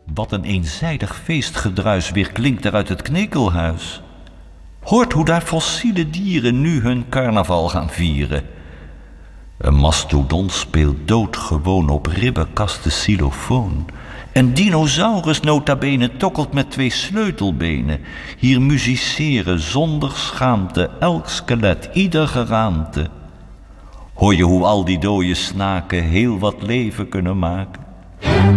Wat een eenzijdig feestgedruis weerklinkt er uit het knekelhuis. Hoort hoe daar fossiele dieren nu hun carnaval gaan vieren. Een mastodont speelt doodgewoon op ribbenkasten xylofoon. En dinosaurus nota bene tokkelt met 2 sleutelbenen. Hier musiceren zonder schaamte elk skelet, ieder geraamte. Hoor je hoe al die dode snaken heel wat leven kunnen maken?